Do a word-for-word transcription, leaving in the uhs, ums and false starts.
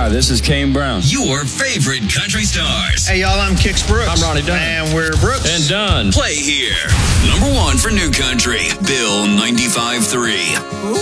Hi, this is Kane Brown. Your favorite country stars. Hey, y'all, I'm Kix Brooks. I'm Ronnie Dunn. And we're Brooks. And Dunn. Play here. Number one for new country, Bill ninety-five three.